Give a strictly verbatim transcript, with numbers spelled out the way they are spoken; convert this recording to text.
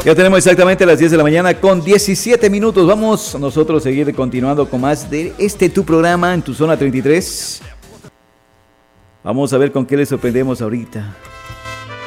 Ya tenemos exactamente las diez de la mañana con diecisiete minutos. Vamos nosotros a seguir continuando con más de este tu programa en tu zona treinta y tres. Vamos a ver con qué les sorprendemos ahorita.